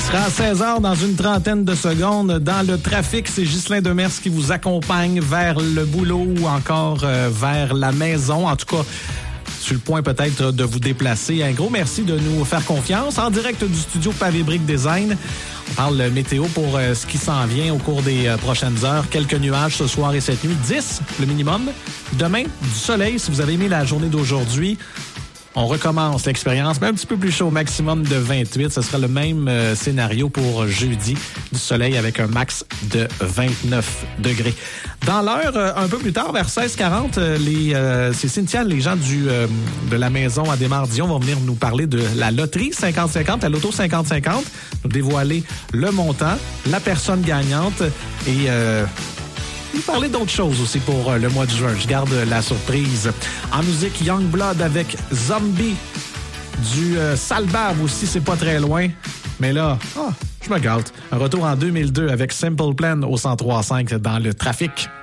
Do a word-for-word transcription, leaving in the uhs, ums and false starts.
sera à seize heures dans une trentaine de secondes. Dans le trafic, c'est Ghislain Demers qui vous accompagne vers le boulot ou encore euh, vers la maison. En tout cas, sur le point peut-être de vous déplacer. Un gros merci de nous faire confiance. En direct du studio Pavé Brick Design. On parle météo pour euh, ce qui s'en vient au cours des euh, prochaines heures. Quelques nuages ce soir et cette nuit. dix, le minimum. Demain, du soleil. Si vous avez aimé la journée d'aujourd'hui, on recommence l'expérience, mais un petit peu plus chaud, maximum de vingt-huit. Ce sera le même euh, scénario pour jeudi. Du soleil avec un max de vingt-neuf degrés. Dans l'heure, euh, un peu plus tard, vers seize quarante, euh, les, euh, c'est Cynthia, les gens du, euh, de la maison à Desmardions vont venir nous parler de la loterie cinquante cinquante, la loto cinquante cinquante, nous dévoiler le montant, la personne gagnante et... Euh, nous parler d'autres choses aussi pour euh, le mois de juin. Je garde euh, la surprise. En musique, Youngblood avec Zombie. Du euh, Salbab aussi, c'est pas très loin. Mais là, oh, je me gâte. Un retour en deux mille deux avec Simple Plan au cent trois virgule cinq dans le trafic.